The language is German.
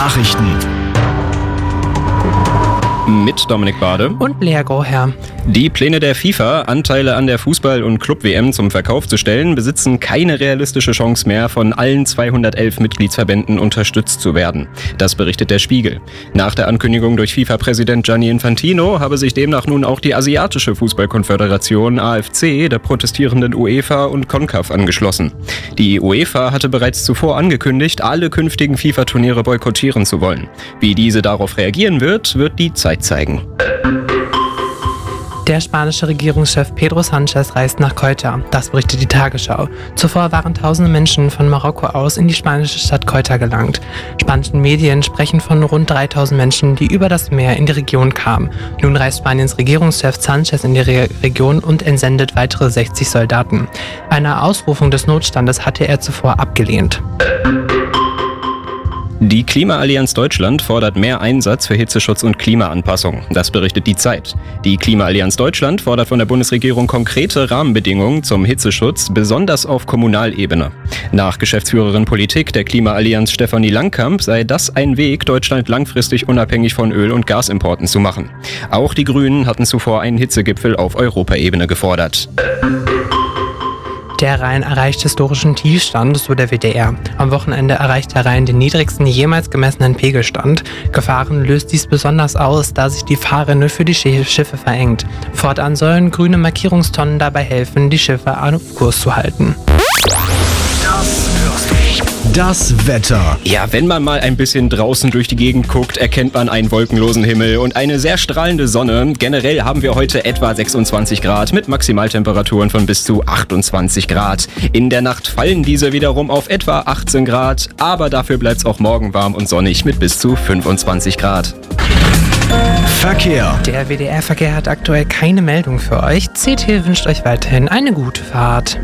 Nachrichten mit Dominik Bade und Lea Groher. Die Pläne der FIFA, Anteile an der Fußball- und Club-WM zum Verkauf zu stellen, besitzen keine realistische Chance mehr, von allen 211 Mitgliedsverbänden unterstützt zu werden. Das berichtet der Spiegel. Nach der Ankündigung durch FIFA-Präsident Gianni Infantino habe sich demnach nun auch die asiatische Fußballkonföderation AFC der protestierenden UEFA und CONCACAF angeschlossen. Die UEFA hatte bereits zuvor angekündigt, alle künftigen FIFA-Turniere boykottieren zu wollen. Wie diese darauf reagieren wird die Zeit zeigen. Der spanische Regierungschef Pedro Sánchez reist nach Ceuta. Das berichtet die Tagesschau. Zuvor waren tausende Menschen von Marokko aus in die spanische Stadt Ceuta gelangt. Spanische Medien sprechen von rund 3000 Menschen, die über das Meer in die Region kamen. Nun reist Spaniens Regierungschef Sánchez in die Region und entsendet weitere 60 Soldaten. Eine Ausrufung des Notstandes hatte er zuvor abgelehnt. Die Klimaallianz Deutschland fordert mehr Einsatz für Hitzeschutz und Klimaanpassung. Das berichtet die Zeit. Die Klimaallianz Deutschland fordert von der Bundesregierung konkrete Rahmenbedingungen zum Hitzeschutz, besonders auf Kommunalebene. Nach Geschäftsführerin Politik der Klimaallianz Stefanie Langkamp sei das ein Weg, Deutschland langfristig unabhängig von Öl- und Gasimporten zu machen. Auch die Grünen hatten zuvor einen Hitzegipfel auf Europaebene gefordert. Der Rhein erreicht historischen Tiefstand, so der WDR. Am Wochenende erreicht der Rhein den niedrigsten jemals gemessenen Pegelstand. Gefahren löst dies besonders aus, da sich die Fahrrinne für die Schiffe verengt. Fortan sollen grüne Markierungstonnen dabei helfen, die Schiffe auf Kurs zu halten. Das Wetter. Ja, wenn man mal ein bisschen draußen durch die Gegend guckt, erkennt man einen wolkenlosen Himmel und eine sehr strahlende Sonne. Generell haben wir heute etwa 26 Grad mit Maximaltemperaturen von bis zu 28 Grad. In der Nacht fallen diese wiederum auf etwa 18 Grad, aber dafür bleibt es auch morgen warm und sonnig mit bis zu 25 Grad. Verkehr. Der WDR-Verkehr hat aktuell keine Meldung für euch. CT wünscht euch weiterhin eine gute Fahrt.